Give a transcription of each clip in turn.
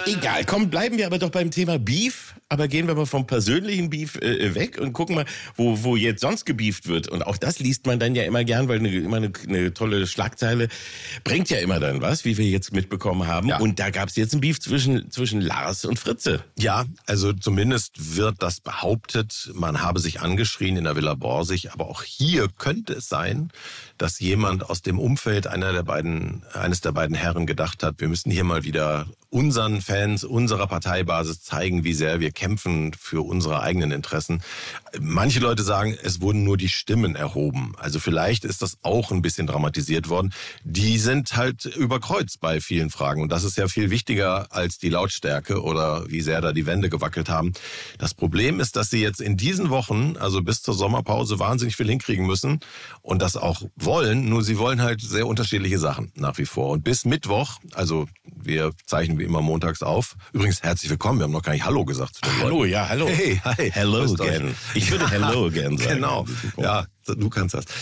Egal, komm, bleiben wir aber doch beim Thema Beef. Aber gehen wir mal vom persönlichen Beef weg und gucken mal, wo jetzt sonst gebieft wird. Und auch das liest man dann ja immer gern, weil eine tolle Schlagzeile bringt ja immer dann was, wie wir jetzt mitbekommen haben. Ja. Und da gab es jetzt ein Beef zwischen Lars und Fritze. Ja, also zumindest wird das behauptet, man habe sich angeschrien in der Villa Borsig. Aber auch hier könnte es sein, dass jemand aus dem Umfeld eines der beiden Herren gedacht hat, wir müssen hier mal wieder unseren Fans, unserer Parteibasis zeigen, wie sehr wir kämpfen für unsere eigenen Interessen. Manche Leute sagen, es wurden nur die Stimmen erhoben. Also vielleicht ist das auch ein bisschen dramatisiert worden. Die sind halt überkreuzt bei vielen Fragen. Und das ist ja viel wichtiger als die Lautstärke oder wie sehr da die Wände gewackelt haben. Das Problem ist, dass sie jetzt in diesen Wochen, also bis zur Sommerpause, wahnsinnig viel hinkriegen müssen und das auch wollen. Nur sie wollen halt sehr unterschiedliche Sachen nach wie vor. Und bis Mittwoch, also wir zeichnen wie immer montags auf. Übrigens, herzlich willkommen. Wir haben noch gar nicht Hallo gesagt zu den Hallo, Leuten. ja, hallo. Hey, hi. Hello again. Ich würde Hello again sagen. Genau, ja, du kannst das.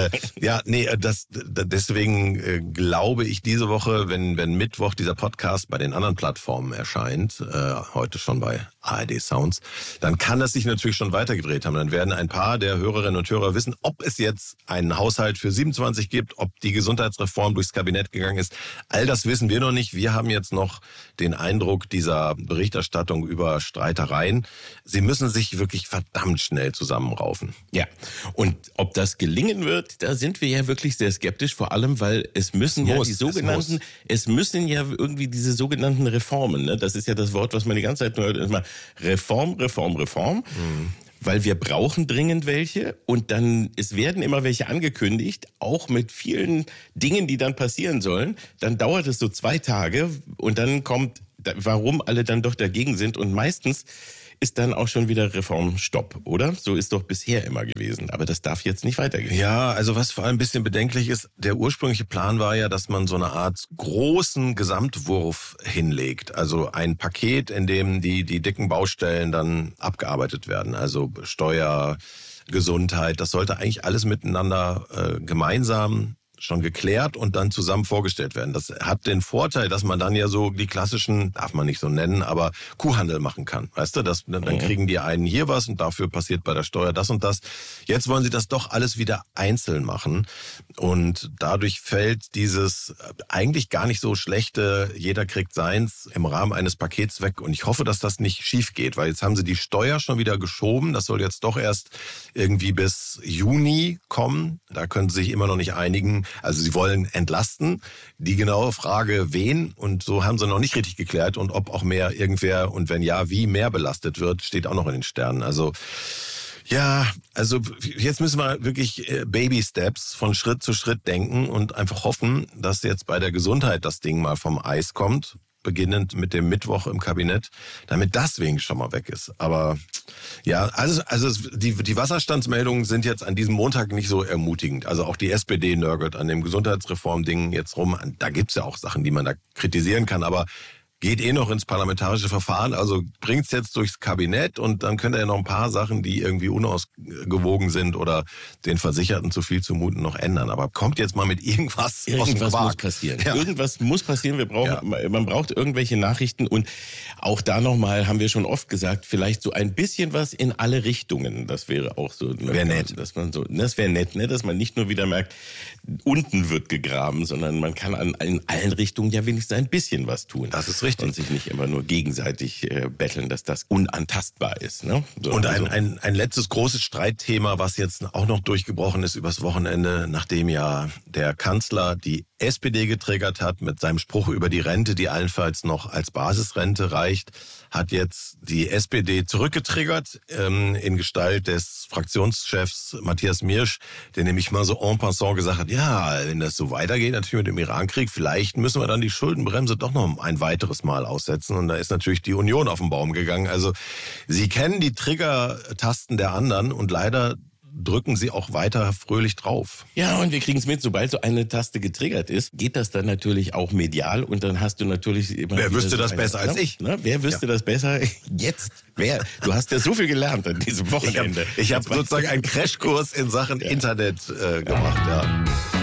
Deswegen glaube ich diese Woche, wenn Mittwoch dieser Podcast bei den anderen Plattformen erscheint, heute schon bei ARD Sounds, dann kann es sich natürlich schon weitergedreht haben. Dann werden ein paar der Hörerinnen und Hörer wissen, ob es jetzt einen Haushalt für 27 gibt, ob die Gesundheitsreform durchs Kabinett gegangen ist. All das wissen wir noch nicht. Wir haben jetzt noch den Eindruck dieser Berichterstattung über Streitereien. Sie müssen sich wirklich verdammt schnell zusammenraufen. Ja, und ob das gelingen wird, da sind wir ja wirklich sehr skeptisch, vor allem, weil es müssen ja irgendwie diese sogenannten Reformen, ne? Das ist ja das Wort, was man die ganze Zeit nur hört, immer Reform. Weil wir brauchen dringend welche und es werden immer welche angekündigt, auch mit vielen Dingen, die dann passieren sollen. Dann dauert es so 2 Tage und dann kommt, warum alle dann doch dagegen sind und meistens ist dann auch schon wieder Reformstopp, oder? So ist doch bisher immer gewesen. Aber das darf jetzt nicht weitergehen. Ja, also was vor allem ein bisschen bedenklich ist, der ursprüngliche Plan war ja, dass man so eine Art großen Gesamtwurf hinlegt. Also ein Paket, in dem die dicken Baustellen dann abgearbeitet werden. Also Steuer, Gesundheit, das sollte eigentlich alles miteinander gemeinsam schon geklärt und dann zusammen vorgestellt werden. Das hat den Vorteil, dass man dann ja so die klassischen, darf man nicht so nennen, aber Kuhhandel machen kann. Weißt du, dann kriegen die einen hier was und dafür passiert bei der Steuer das und das. Jetzt wollen sie das doch alles wieder einzeln machen und dadurch fällt dieses eigentlich gar nicht so schlechte, jeder kriegt seins im Rahmen eines Pakets weg und ich hoffe, dass das nicht schief geht, weil jetzt haben sie die Steuer schon wieder geschoben. Das soll jetzt doch erst irgendwie bis Juni kommen. Da können sie sich immer noch nicht einigen. Also sie wollen entlasten. Die genaue Frage, wen, und so haben sie noch nicht richtig geklärt und ob auch mehr irgendwer und wenn ja, wie mehr belastet wird, steht auch noch in den Sternen. Also ja, also jetzt müssen wir wirklich Baby-Steps von Schritt zu Schritt denken und einfach hoffen, dass jetzt bei der Gesundheit das Ding mal vom Eis kommt, beginnend mit dem Mittwoch im Kabinett, damit das wenigstens schon mal weg ist. Aber ja, also die Wasserstandsmeldungen sind jetzt an diesem Montag nicht so ermutigend. Also auch die SPD nörgelt an dem Gesundheitsreform-Ding jetzt rum. Da gibt's ja auch Sachen, die man da kritisieren kann, aber geht noch ins parlamentarische Verfahren, also bringt's jetzt durchs Kabinett und dann könnt ihr ja noch ein paar Sachen, die irgendwie unausgewogen sind oder den Versicherten zu viel zumuten, noch ändern. Aber kommt jetzt mal mit irgendwas aus dem Quark. Muss passieren. Ja. Irgendwas muss passieren. Man braucht irgendwelche Nachrichten und auch da nochmal haben wir schon oft gesagt, vielleicht so ein bisschen was in alle Richtungen. Das wäre auch so. Wäre nett. Das wäre nett, ne? Dass man nicht nur wieder merkt, unten wird gegraben, sondern man kann in allen Richtungen ja wenigstens ein bisschen was tun. Das ist richtig. Und sich nicht immer nur gegenseitig betteln, dass das unantastbar ist. Ne? So, und ein letztes großes Streitthema, was jetzt auch noch durchgebrochen ist übers Wochenende, nachdem ja der Kanzler die SPD getriggert hat mit seinem Spruch über die Rente, die allenfalls noch als Basisrente reicht, hat jetzt die SPD zurückgetriggert in Gestalt des Fraktionschefs Matthias Miersch, der nämlich mal so en passant gesagt hat, ja, wenn das so weitergeht, natürlich mit dem Irankrieg, vielleicht müssen wir dann die Schuldenbremse doch noch ein weiteres Mal aussetzen. Und da ist natürlich die Union auf den Baum gegangen. Also sie kennen die Triggertasten der anderen und leider drücken sie auch weiter fröhlich drauf. Ja, und wir kriegen es mit, sobald so eine Taste getriggert ist, geht das dann natürlich auch medial und dann hast du natürlich immer... Wer wüsste das besser als ich? Ne? Wer wüsste das besser jetzt? Wer? Du hast ja so viel gelernt an diesem Wochenende. Ich hab sozusagen einen Crashkurs in Sachen Internet gemacht, ja.